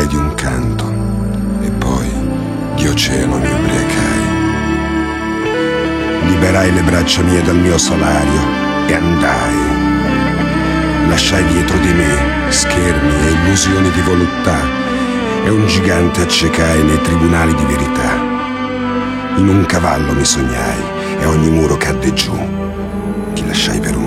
innamorai di un canto e poi di oceano mi ubriacai. Liberai le braccia mie dal mio salario e andai. Lasciai dietro di me schermi e illusioni di voluttà e un gigante accecai nei tribunali di verità. In un cavallo mi sognai e ogni muro cadde giù. Ti lasciai per un